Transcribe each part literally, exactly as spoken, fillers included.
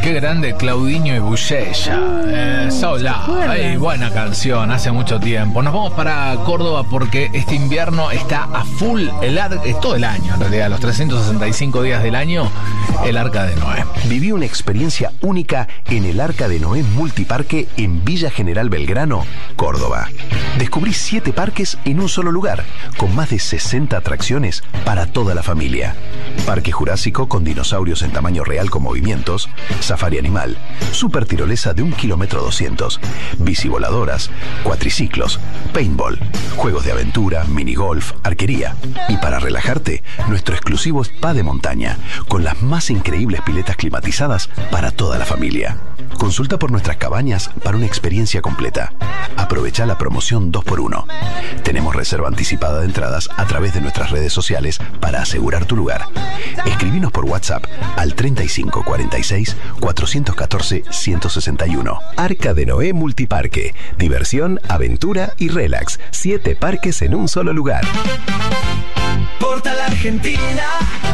Qué grande Claudinho y Bullella. Eh, Sola. Ay, buena canción, hace mucho tiempo. Nos vamos para Córdoba porque este invierno está a full, el ar- es todo el año en realidad, los trescientos sesenta y cinco días del año, el Arca de Noé. Viví una experiencia única en el Arca de Noé Multiparque en Villa General Belgrano, Córdoba. Descubrí siete parques en un solo lugar, con más de sesenta atracciones para toda la familia. Parque Jurásico con dinosaurios en tamaño real con movimientos, safari animal, super tirolesa de un kilómetro doscientos, bicivoladoras, cuatriciclos, paintball, juegos de aventura, minigolf, arquería. Y para relajarte, nuestro exclusivo spa de montaña, con las más increíbles piletas climatizadas para toda la familia. Consulta por nuestras cabañas para una experiencia completa. Aprovecha la promoción dos por uno. Tenemos reserva anticipada de entradas a través de nuestras redes sociales para asegurar tu lugar. Escribinos por WhatsApp al treinta y cinco cuarenta y seis cuatrocientos catorce ciento sesenta y uno. Arca de Noé Multiparque. Diversión, aventura y relax. Siete parques en un solo lugar. Portal Argentina,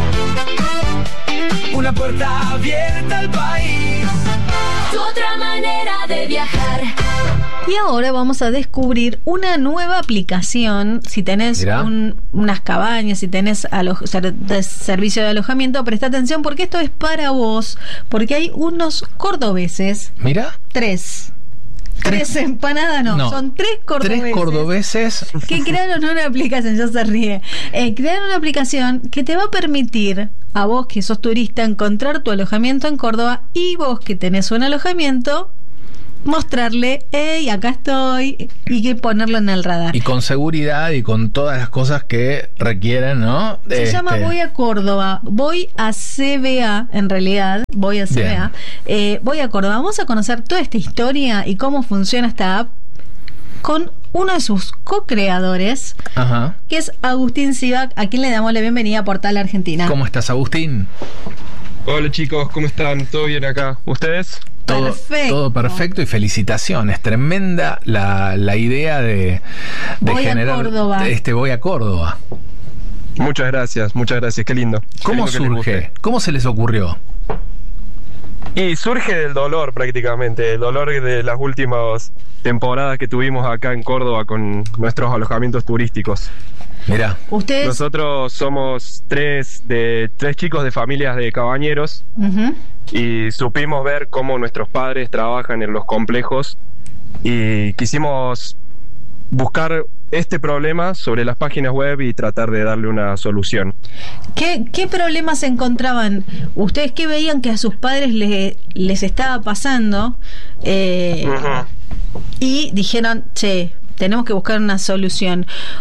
una puerta abierta al país. Tu otra manera de viajar. Y ahora vamos a descubrir una nueva aplicación. Si tenés un, unas cabañas, si tenés alo- ser, de servicio de alojamiento, presta atención porque esto es para vos. Porque hay unos cordobeses. Mira. Tres. Tres empanadas, no, no, son tres cordobeses. Tres cordobeses. Que crearon una aplicación, ya se ríe. Eh, crearon una aplicación que te va a permitir a vos que sos turista encontrar tu alojamiento en Córdoba y vos que tenés un alojamiento mostrarle, hey, acá estoy, y que ponerlo en el radar. Y con seguridad y con todas las cosas que requieren, ¿no? Se este... llama Voy a Córdoba, voy a C B A, en realidad, voy a C B A, eh, voy a Córdoba. Vamos a conocer toda esta historia y cómo funciona esta app con uno de sus co-creadores, Ajá. que es Agustín Sivak, a quien le damos la bienvenida a Portal Argentina. ¿Cómo estás, Agustín? Hola chicos, ¿cómo están? ¿Todo bien acá? ¿Ustedes? Todo perfecto. todo perfecto y felicitaciones. Tremenda la, la idea de, de voy generar a Córdoba. este Voy a Córdoba. Muchas gracias, muchas gracias, qué lindo. ¿Cómo qué lindo surge? ¿Cómo se les ocurrió? Y surge del dolor prácticamente, el dolor de las últimas temporadas que tuvimos acá en Córdoba con nuestros alojamientos turísticos. Mirá. ¿Ustedes? Nosotros somos tres de tres chicos de familias de cabañeros. Uh-huh. Y supimos ver cómo nuestros padres trabajan en los complejos y quisimos buscar este problema sobre las páginas web y tratar de darle una solución. ¿Qué, qué problemas encontraban? ¿Ustedes qué veían que a sus padres les, les estaba pasando? Eh, uh-huh. Y dijeron, che, tenemos que buscar una solución.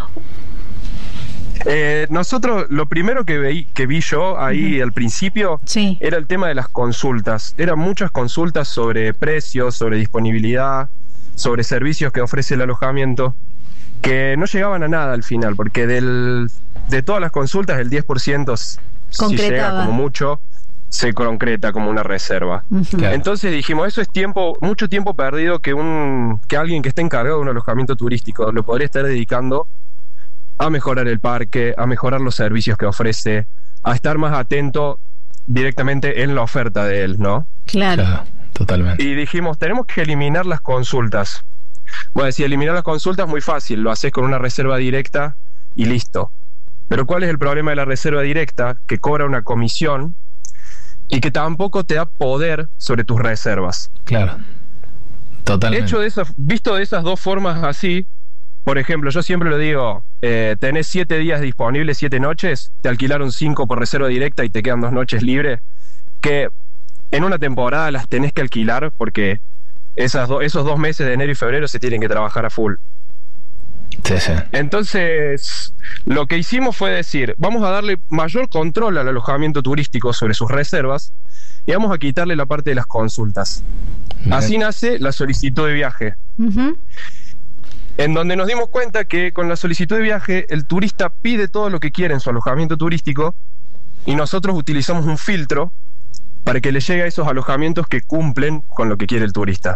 Eh, nosotros, lo primero que, veí, que vi yo ahí uh-huh. al principio sí. era el tema de las consultas. Eran muchas consultas sobre precios, sobre disponibilidad, sobre servicios que ofrece el alojamiento, que no llegaban a nada al final, porque del, de todas las consultas el diez por ciento, si llega como mucho, se concreta como una reserva. Uh-huh. Claro. Entonces dijimos, eso es tiempo, mucho tiempo perdido que, un, que alguien que esté encargado de un alojamiento turístico lo podría estar dedicando a mejorar el parque, a mejorar los servicios que ofrece, a estar más atento directamente en la oferta de él, ¿no? Claro. Claro, totalmente. Y dijimos, tenemos que eliminar las consultas. Bueno, si eliminar las consultas es muy fácil, lo haces con una reserva directa y listo. Pero ¿cuál es el problema de la reserva directa? Que cobra una comisión y que tampoco te da poder sobre tus reservas. Claro, totalmente. Hecho de esa, visto de esas dos formas así, por ejemplo, yo siempre lo digo, eh, tenés siete días disponibles, siete noches, te alquilaron cinco por reserva directa y te quedan dos noches libres, que en una temporada las tenés que alquilar porque esas do, esos dos meses de enero y febrero se tienen que trabajar a full. Sí, sí. Entonces, lo que hicimos fue decir, vamos a darle mayor control al alojamiento turístico sobre sus reservas y vamos a quitarle la parte de las consultas. Bien. Así nace la solicitud de viaje. Uh-huh. En donde nos dimos cuenta que con la solicitud de viaje el turista pide todo lo que quiere en su alojamiento turístico y nosotros utilizamos un filtro para que le llegue a esos alojamientos que cumplen con lo que quiere el turista.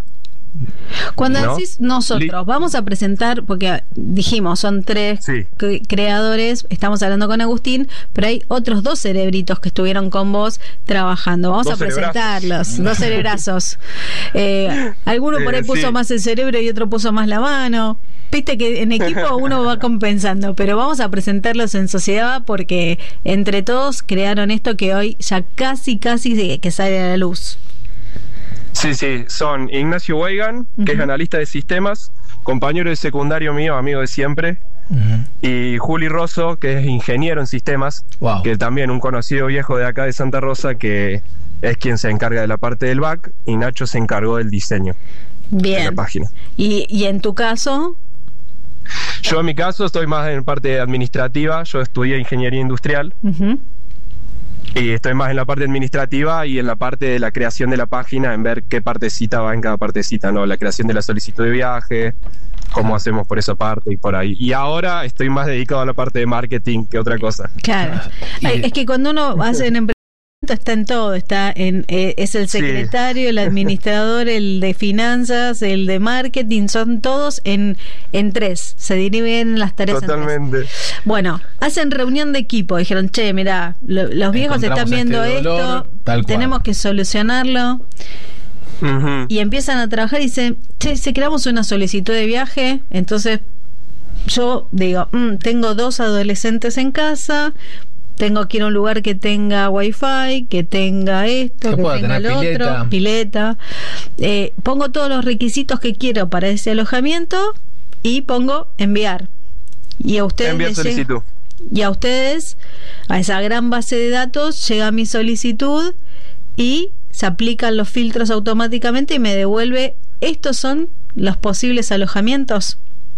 Cuando ¿no? decís nosotros, Li- vamos a presentar, porque dijimos, son tres Sí. cre- creadores, estamos hablando con Agustín, pero hay otros dos cerebritos que estuvieron con vos trabajando. Vamos Dos a cerebrazos. presentarlos, dos cerebrazos. Eh, alguno por ahí Eh, puso sí. más el cerebro y otro puso más la mano. Viste que en equipo uno va compensando, pero vamos a presentarlos en sociedad porque entre todos crearon esto que hoy ya casi, casi que sale a la luz. Sí, sí, son Ignacio Weigan, que es Ujú. analista de sistemas, compañero de secundario mío, amigo de siempre, Ujú. y Juli Rosso, que es ingeniero en sistemas, Wow. que también un conocido viejo de acá de Santa Rosa, que es quien se encarga de la parte del back, y Nacho se encargó del diseño de la Bien. página. Y, y en tu caso, Yo en mi caso estoy más en parte administrativa, yo estudié ingeniería industrial, ujú, y estoy más en la parte administrativa y en la parte de la creación de la página, en ver qué partecita va en cada partecita, ¿no? La creación de la solicitud de viaje, cómo hacemos por esa parte y por ahí. Y ahora estoy más dedicado a la parte de marketing que otra cosa. claro. Y- Ay, es que cuando uno hace un emprendimiento está en todo, está en eh, es el Sí. secretario, el administrador, el de finanzas, el de marketing, son todos en, en tres, se dividen las tareas en tres. Totalmente. Bueno, hacen reunión de equipo, dijeron, che, mirá, lo- los viejos están Encontramos viendo este dolor, esto, tal cual. tenemos que solucionarlo. Ujú. Y empiezan a trabajar y dicen, che, si creamos una solicitud de viaje, entonces yo digo, mm, tengo dos adolescentes en casa, tengo que ir a un lugar que tenga wifi, que tenga esto, Que que pueda tenga el tener pileta. otro, pileta. Eh, pongo todos los requisitos que quiero para ese alojamiento y pongo enviar. Y a ustedes Enviar les llega- solicitud. y a ustedes, a esa gran base de datos, llega mi solicitud y se aplican los filtros automáticamente y me devuelve, estos son los posibles alojamientos.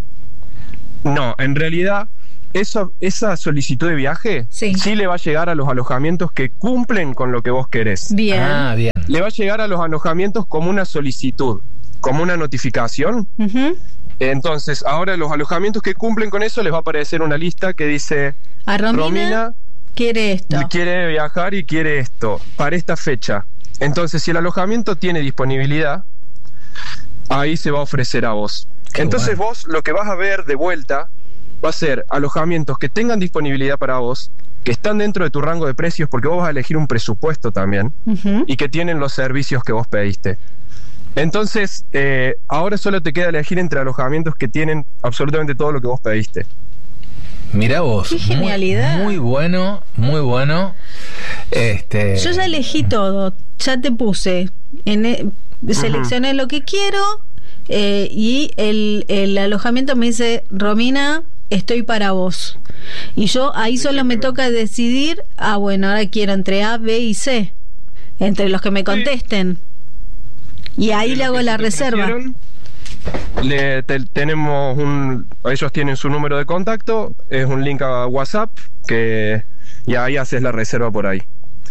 No, en realidad, eso, esa solicitud de viaje Sí. le va a llegar a los alojamientos que cumplen con lo que vos querés. Bien. Ah, bien. Le va a llegar a los alojamientos como una solicitud, como una notificación. Ujú. Entonces, ahora los alojamientos que cumplen con eso les va a aparecer una lista que dice A Romina, Romina quiere esto. quiere viajar y quiere esto para esta fecha. Entonces, si el alojamiento tiene disponibilidad, ahí se va a ofrecer a vos. Qué Entonces bueno. vos lo que vas a ver de vuelta va a ser alojamientos que tengan disponibilidad para vos, que están dentro de tu rango de precios, porque vos vas a elegir un presupuesto también, Ujú. y que tienen los servicios que vos pediste. Entonces, eh, ahora solo te queda elegir entre alojamientos que tienen absolutamente todo lo que vos pediste. Mirá vos. Qué muy- genialidad. Muy, bueno, muy bueno. Este. Yo ya elegí todo, ya te puse, en, e- seleccioné lo que quiero eh, y el, el alojamiento me dice, Romina, estoy para vos. Y yo ahí solo me toca decidir, ah, bueno, ahora quiero entre A, B y C, entre los que me contesten. Y ahí De le lo hago que la se te reserva. ofrecieron, Le, te- tenemos un, ellos tienen su número de contacto, es un link a WhatsApp que y ahí haces la reserva por ahí.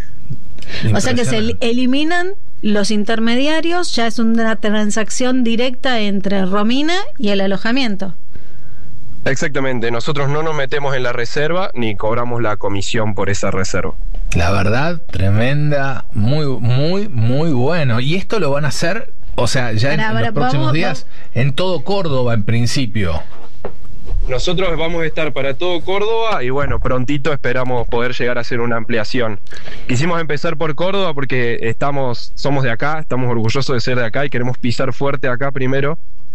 O sea que se el- Impresionante. eliminan los intermediarios, ya es una transacción directa entre Romina y el alojamiento. Exactamente, nosotros no nos metemos en la reserva ni cobramos la comisión por esa reserva. La verdad, tremenda, muy, muy, muy bueno. Y esto lo van a hacer, o sea, ya en, Pará, en pará, los próximos vamos- días, en todo Córdoba en principio. Nosotros vamos a estar para todo Córdoba y bueno, prontito esperamos poder llegar a hacer una ampliación. Quisimos empezar por Córdoba porque estamos, somos de acá, estamos orgullosos de ser de acá y queremos pisar fuerte acá primero.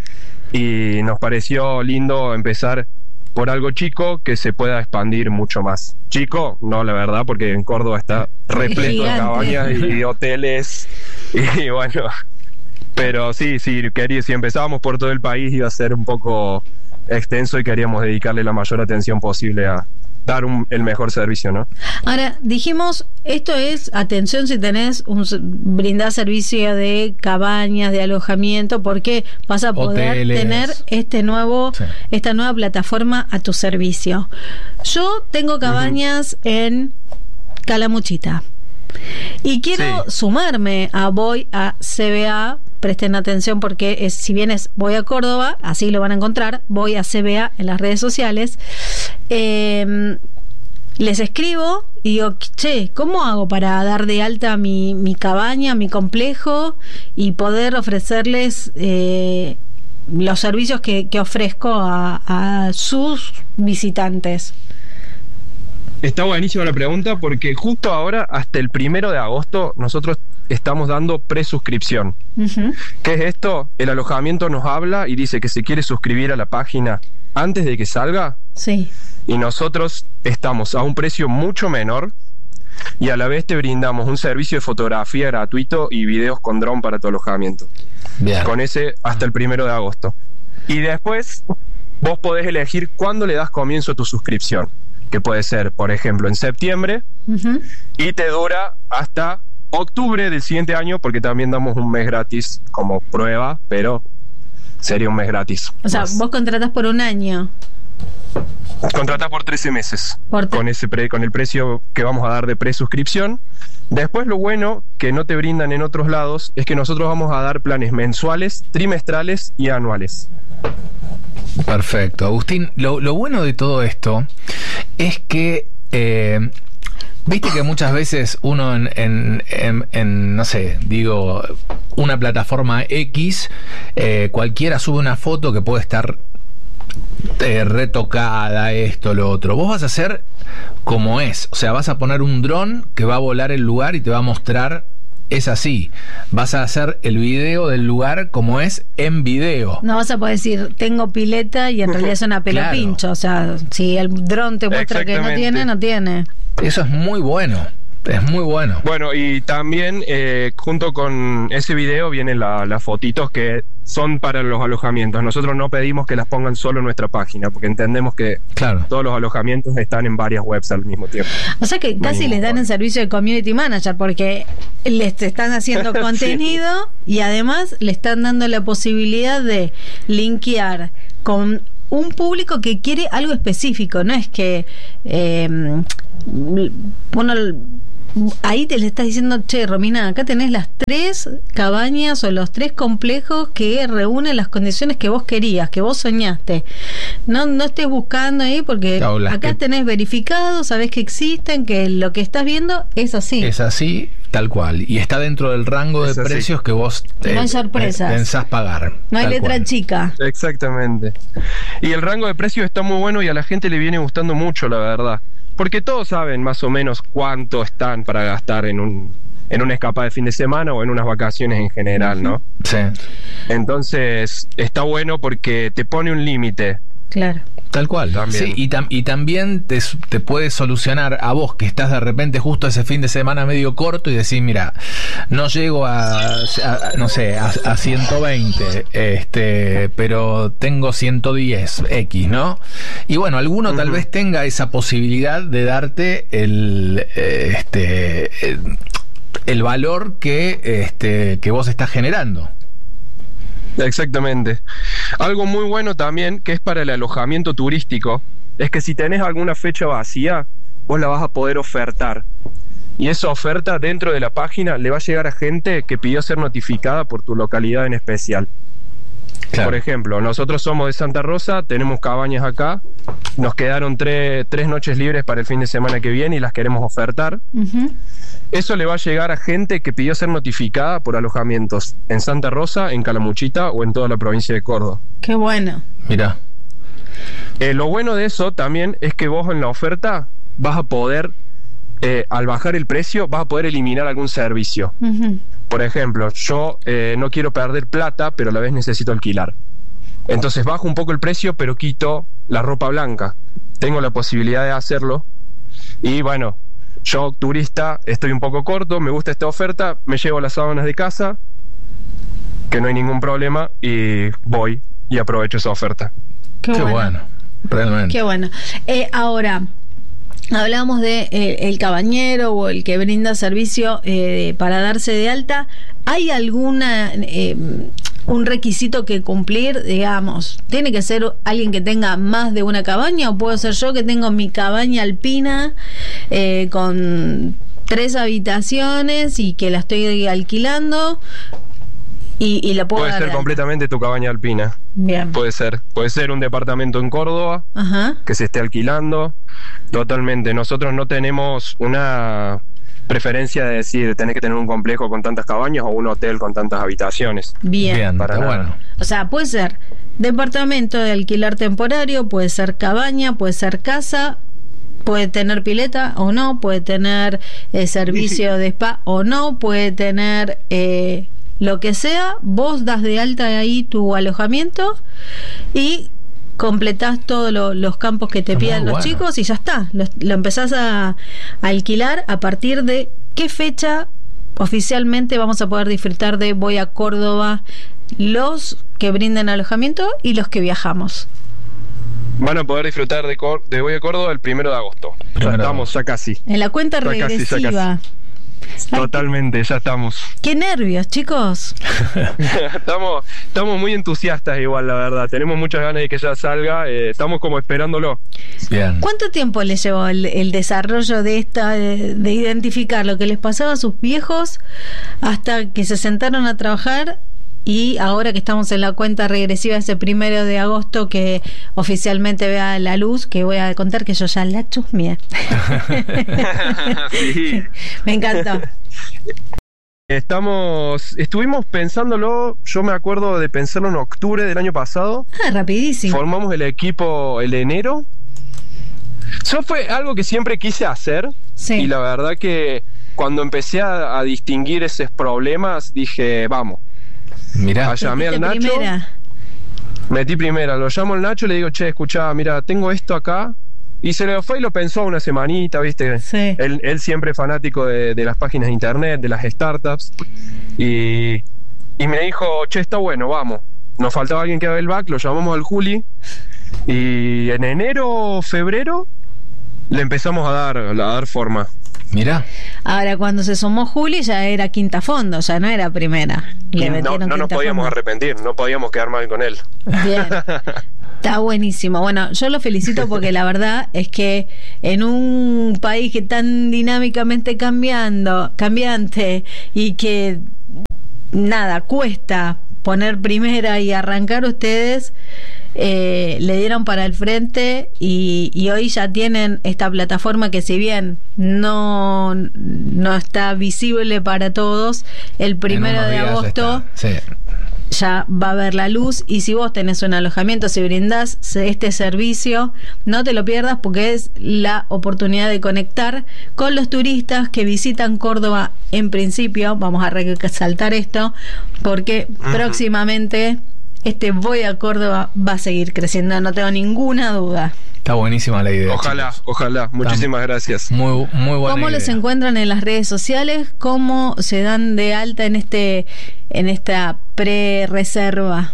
Y nos pareció lindo empezar por algo chico que se pueda expandir mucho más. Chico, no, la verdad, porque en Córdoba está repleto de Gigante. cabañas y hoteles y bueno, pero sí, sí, quería, si empezábamos por todo el país iba a ser un poco extenso y queríamos dedicarle la mayor atención posible a dar un, el mejor servicio, ¿no? Ahora, dijimos, esto es, atención si tenés un s- brindar servicio de cabañas, de alojamiento, porque vas a poder Hoteles. tener este nuevo, Sí. esta nueva plataforma a tu servicio. Yo tengo cabañas en Calamuchita y quiero Sí. sumarme a Voy a C B A. Presten atención porque es, si bien es Voy a Córdoba, así lo van a encontrar, Voy a C B A en las redes sociales. Eh, les escribo y digo, che, ¿cómo hago para dar de alta mi, mi cabaña, mi complejo y poder ofrecerles eh, los servicios que, que ofrezco a, a sus visitantes? Está buenísima la pregunta porque justo ahora, hasta el primero de agosto, nosotros estamos dando presuscripción. Uh-huh. ¿Qué es esto? El alojamiento nos habla y dice que se quiere suscribir a la página antes de que salga. Sí. Y nosotros estamos a un precio mucho menor y a la vez te brindamos un servicio de fotografía gratuito y videos con dron para tu alojamiento. Bien. Con ese hasta el primero de agosto. Y después vos podés elegir cuándo le das comienzo a tu suscripción, que puede ser, por ejemplo, en septiembre, uh-huh, y te dura hasta octubre del siguiente año, porque también damos un mes gratis como prueba, pero sería un mes gratis. O sea, más. Vos contratás por un año. Contratás por trece meses, por con ese pre, con el precio que vamos a dar de presuscripción. Después, lo bueno que no te brindan en otros lados es que nosotros vamos a dar planes mensuales, trimestrales y anuales. Perfecto. Agustín, lo, lo bueno de todo esto es que eh, viste que muchas veces uno en, en, en, en, no sé, digo, una plataforma X, eh, cualquiera sube una foto que puede estar eh, retocada, esto, lo otro. Vos vas a hacer como es, o sea, vas a poner un dron que va a volar el lugar y te va a mostrar. Es así, vas a hacer el video del lugar como es en video. No vas a poder decir, tengo pileta y en realidad es una pela claro. pincho. O sea, si el dron te muestra que no tiene, no tiene. Eso es muy bueno, es muy bueno. Bueno, y también eh, junto con ese video vienen la, las fotitos que son para los alojamientos. Nosotros no pedimos que las pongan solo en nuestra página, porque entendemos que claro. todos los alojamientos están en varias webs al mismo tiempo. O sea que casi les dan el servicio de community manager, porque les están haciendo contenido sí. y además le están dando la posibilidad de linkear con un público que quiere algo específico. No es que eh, bueno, ahí te le estás diciendo, che, Romina, acá tenés las tres cabañas o los tres complejos que reúnen las condiciones que vos querías, que vos soñaste. No, no estés buscando ahí, porque no, acá que... tenés verificado, sabés que existen, que lo que estás viendo es así. Es así, tal cual. Y está dentro del rango de precios que vos te, no hay sorpresas. pensás pagar. No hay letra cual. chica. Exactamente. Y el rango de precios está muy bueno y a la gente le viene gustando mucho, la verdad. Porque todos saben más o menos cuánto están para gastar en un en una escapada de fin de semana o en unas vacaciones en general, ¿no? Sí. Entonces, está bueno porque te pone un límite. Claro. Tal cual. También. Sí, y, tam, y también te, te puede solucionar a vos que estás de repente justo ese fin de semana medio corto y decís, mira, no llego a, a no sé, a, a ciento veinte, este, pero tengo ciento diez X, ¿no? Y bueno, alguno uh-huh. tal vez tenga esa posibilidad de darte el, este, el, el valor que, este, que vos estás generando. Exactamente. Algo muy bueno también, que es para el alojamiento turístico, es que si tenés alguna fecha vacía, vos la vas a poder ofertar. Y esa oferta dentro de la página le va a llegar a gente que pidió ser notificada por tu localidad en especial. Claro. Por ejemplo, nosotros somos de Santa Rosa, tenemos cabañas acá, nos quedaron tre- tres noches libres para el fin de semana que viene y las queremos ofertar. Uh-huh. Eso le va a llegar a gente que pidió ser notificada por alojamientos en Santa Rosa, en Calamuchita o en toda la provincia de Córdoba. Qué bueno. Mira. Eh, lo bueno de eso también es que vos en la oferta vas a poder, eh, al bajar el precio, vas a poder eliminar algún servicio. Uh-huh. Por ejemplo, yo eh, no quiero perder plata, pero a la vez necesito alquilar. Entonces bajo un poco el precio, pero quito la ropa blanca. Tengo la posibilidad de hacerlo. Y bueno, yo, turista, estoy un poco corto, me gusta esta oferta, me llevo las sábanas de casa, que no hay ningún problema, y voy y aprovecho esa oferta. Qué, Qué bueno. bueno, realmente. Qué bueno. Eh, ahora, hablábamos de eh, el cabañero o el que brinda servicio eh, para darse de alta. ¿Hay alguna eh, un requisito que cumplir? Digamos, ¿tiene que ser alguien que tenga más de una cabaña o puedo ser yo que tengo mi cabaña alpina eh, con tres habitaciones y que la estoy alquilando? Y, y la puedo puede dar ser completamente tu cabaña alpina. Bien. Puede ser. Puede ser un departamento en Córdoba. Ajá. Que se esté alquilando. Totalmente. Nosotros no tenemos una preferencia de decir tenés que tener un complejo con tantas cabañas o un hotel con tantas habitaciones. Bien. Bien, Para está nada. bueno. O sea, puede ser departamento de alquilar temporario, puede ser cabaña, puede ser casa, puede tener pileta o no, puede tener eh, servicio de spa o no, puede tener eh, lo que sea. Vos das de alta ahí tu alojamiento y completás todos lo- los campos que te Está pidan muy los bueno. chicos y ya está. Lo, lo empezás a, a alquilar a partir de qué fecha oficialmente vamos a poder disfrutar de Voy a Córdoba, los que brinden alojamiento y los que viajamos. Van a poder disfrutar de, Cor- de Voy a Córdoba el primero de agosto. Ya Primero de estamos, ya casi. En la cuenta Ya casi, ya regresiva. Ay, Totalmente, ya estamos. qué nervios, chicos. estamos. Estamos muy entusiastas igual, la verdad. Tenemos muchas ganas de que ya salga. eh, estamos como esperándolo. Bien. ¿Cuánto tiempo les llevó el, el desarrollo de esta, de, de identificar lo que les pasaba a sus viejos hasta que se sentaron a trabajar? Y ahora que estamos en la cuenta regresiva, ese primero de agosto que oficialmente vea la luz, que voy a contar que yo ya la chusmeé. Sí. Me encantó. Estamos, estuvimos pensándolo, yo me acuerdo de pensarlo en octubre del año pasado. Ah, rapidísimo. Formamos el equipo el enero. Eso fue algo que siempre quise hacer. Sí. Y la verdad que cuando empecé a, a distinguir esos problemas, dije, vamos. Mirá. Allá. Llamé al Metiste Nacho. primera. Metí primera, lo llamo al Nacho y le digo, che, escuchá, mira, tengo esto acá. Y se lo fue y lo pensó una semanita, ¿viste? Sí. Él, él siempre fanático de, de las páginas de internet, de las startups. Y, y me dijo, che, está bueno, vamos. Nos faltaba alguien que haga el back, lo llamamos al Juli. Y en enero, febrero, le empezamos a dar, a dar forma. Mirá. Ahora, cuando se sumó Juli, ya era quinta fondo, ya no era primera. Le Y no, metieron no nos quinta podíamos fondo. arrepentir, no podíamos quedar mal con él. Bien. Está buenísimo. Bueno, yo lo felicito porque la verdad es que en un país que tan dinámicamente cambiando, cambiante y que nada, cuesta poner primera y arrancar, ustedes eh, le dieron para el frente y, y hoy ya tienen esta plataforma que, si bien no, no está visible para todos, el En primero unos de días ya agosto está. Sí. ya va a ver la luz. Y si vos tenés un alojamiento, si brindás este servicio, no te lo pierdas, porque es la oportunidad de conectar con los turistas que visitan Córdoba. En principio, vamos a resaltar esto, porque uh-huh. próximamente este Voy a Córdoba va a seguir creciendo, no tengo ninguna duda. Está buenísima la idea. Ojalá, chicos. ojalá. Muchísimas Está gracias. Muy, muy buena ¿Cómo idea. los encuentran en las redes sociales? ¿Cómo se dan de alta en este en esta pre-reserva?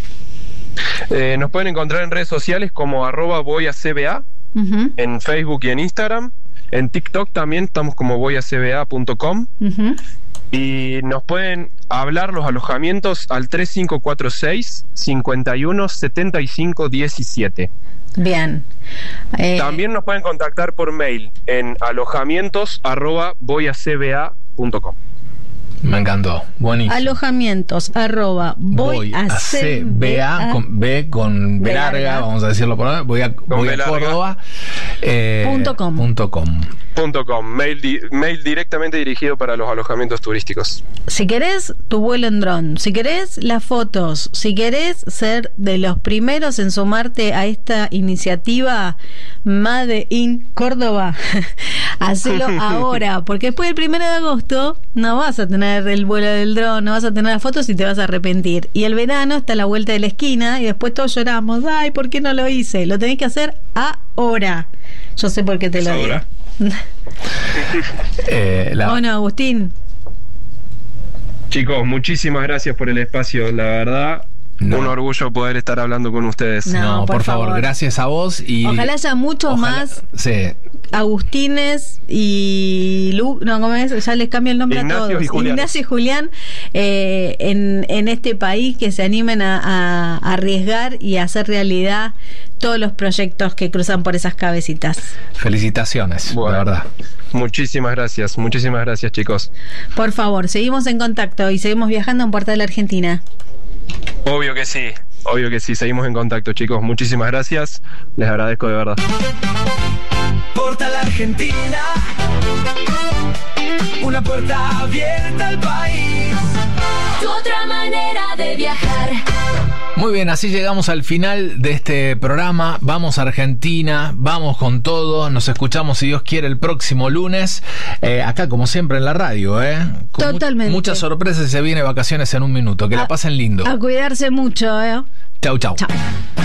Eh, nos pueden encontrar en redes sociales como arroba voy a C B A, Uh-huh. en Facebook y en Instagram. En TikTok también estamos como voy a C B A punto com. Uh-huh. Y nos pueden hablar los alojamientos al tres cinco cuatro seis, cinco uno, siete cinco uno siete. Bien. Eh, También nos pueden contactar por mail en alojamientos arroba voy a C B A punto com. Me encantó. Buenísimo. Alojamientos arroba voy a C B A con B con B B larga, larga. vamos a decirlo por ahora. Voy a, voy B a larga. Córdoba. Eh, Punto com. punto com. Punto com. Mail, di- mail directamente dirigido para los alojamientos turísticos. Si querés tu vuelo en dron, si querés las fotos, si querés ser de los primeros en sumarte a esta iniciativa Made in Córdoba, hacelo ahora, porque después del primero de agosto no vas a tener el vuelo del dron, no vas a tener las fotos y te vas a arrepentir. Y el verano está a la vuelta de la esquina y después todos lloramos, ay, ¿por qué no lo hice? Lo tenés que hacer ahora. Yo sé por qué te lo digo. Ahora. Eh, la- Bueno, Agustín, Chicos, muchísimas gracias por el espacio. La verdad, No. un orgullo poder estar hablando con ustedes. No, no, por, por favor, favor. gracias a vos. Y ojalá haya muchos ojalá- más Sí. Agustines y Lu, no, ¿cómo es? Ya les cambio el nombre Ignacio a todos. y Julián. Ignacio y Julián eh, en, en este país, que se animen a, a arriesgar y a hacer realidad todos los proyectos que cruzan por esas cabecitas. Felicitaciones, Bueno. la verdad. Muchísimas gracias, muchísimas gracias, chicos. Por favor, seguimos en contacto y seguimos viajando en Puerto de la Argentina. Obvio que sí, obvio que sí. Seguimos en contacto, chicos. Muchísimas gracias. Les agradezco de verdad. Voy la Argentina, una puerta abierta al país. Tu otra manera de viajar. Muy bien, así llegamos al final de este programa. Vamos a Argentina, vamos con todo. Nos escuchamos, si Dios quiere, el próximo lunes. Eh, acá, como siempre, en la radio. ¿eh? Con Totalmente. Mu- muchas sorpresas y se viene vacaciones en un minuto. Que a, la pasen lindo. A cuidarse mucho, ¿eh? Chau, chau. Chau.